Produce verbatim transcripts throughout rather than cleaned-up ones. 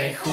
strechu.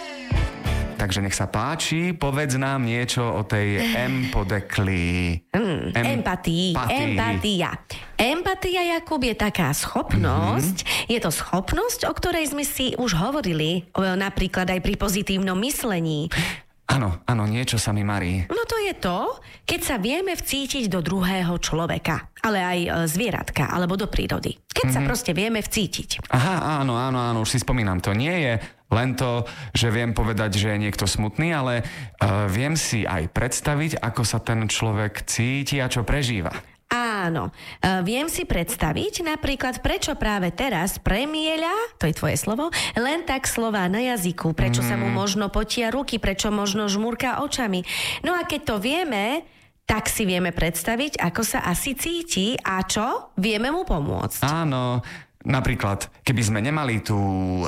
Takže nech sa páči, povedz nám niečo o tej empodekli. Mm, Em- empatii. patii. Empatia. Empatia, Jakub, je taká schopnosť, mm-hmm. je to schopnosť, o ktorej sme si už hovorili, o, napríklad aj pri pozitívnom myslení. Áno, áno, niečo sa mi marí. No to je to, keď sa vieme vcítiť do druhého človeka, ale aj e, zvieratka, alebo do prírody. Keď mm-hmm. sa proste vieme vcítiť. Aha, áno, áno, áno, už si spomínam, to nie je len to, že viem povedať, že je niekto smutný, ale uh, viem si aj predstaviť, ako sa ten človek cíti a čo prežíva. Áno, e, viem si predstaviť napríklad, prečo práve teraz premieľa, to je tvoje slovo, len tak slová na jazyku, prečo mm. sa mu možno potia ruky, prečo možno žmúrka očami. No a keď to vieme, tak si vieme predstaviť, ako sa asi cíti a čo vieme mu pomôcť. Áno, napríklad, keby sme nemali tú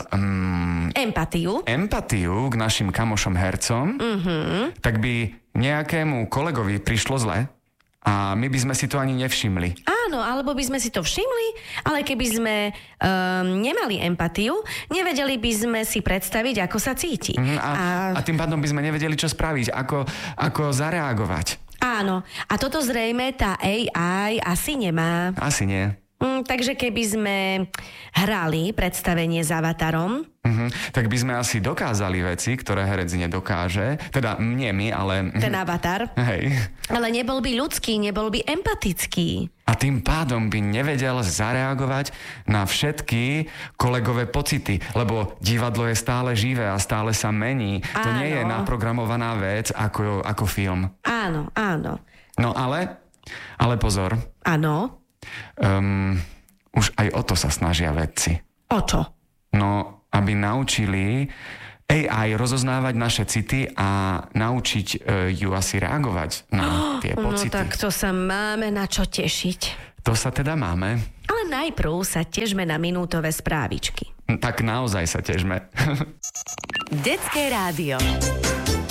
um, empatiu. empatiu k našim kamošom hercom, mm-hmm. tak by nejakému kolegovi prišlo zle a my by sme si to ani nevšimli. Áno, alebo by sme si to všimli, ale keby sme um, nemali empatiu, nevedeli by sme si predstaviť, ako sa cíti. Mm, a, a... a tým pádom by sme nevedeli, čo spraviť, ako, ako zareagovať. Áno, a toto zrejme tá á í asi nemá. Asi nie. Mm, takže keby sme hrali predstavenie s avatarom, Mhm, tak by sme asi dokázali veci, ktoré herec nedokáže. Teda nie my, ale... ten avatar. Hej. Ale nebol by ľudský, nebol by empatický. A tým pádom by nevedel zareagovať na všetky kolegové pocity, lebo divadlo je stále živé a stále sa mení. To Áno. nie je naprogramovaná vec ako, ako film. Áno, áno. No ale, ale pozor. Áno. Um, už aj o to sa snažia vedci. O čo? No, aby naučili á í rozoznávať naše city a naučiť e, ju asi reagovať na tie pocity. No tak to sa máme na čo tešiť. To sa teda máme. Ale najprv sa težme na minútové správičky. Tak naozaj sa težme. Detské rádio.